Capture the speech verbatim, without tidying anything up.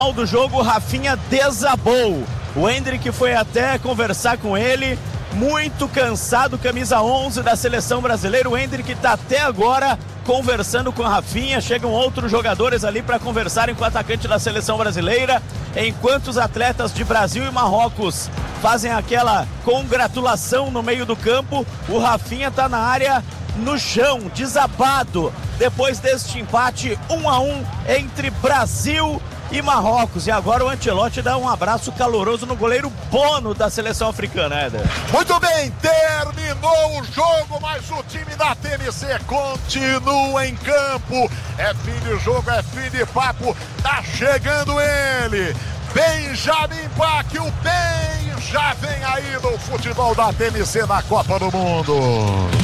do jogo, o Rafinha desabou. O Endrick foi até conversar com ele, muito cansado, camisa onze da seleção brasileira. O Endrick está até agora conversando com a Rafinha. Chegam outros jogadores ali para conversarem com o atacante da seleção brasileira, enquanto os atletas de Brasil e Marrocos fazem aquela congratulação no meio do campo. O Rafinha está na área, no chão, desabado, depois deste empate um a um entre Brasil e Marrocos. E agora o Ancelotti dá um abraço caloroso no goleiro Bono da seleção africana, Éder. Muito bem, terminou o jogo, mas o time da T M C continua em campo. É fim de jogo, é fim de papo, tá chegando ele, Benjamin Bach, o bem já vem aí no futebol da T M C na Copa do Mundo.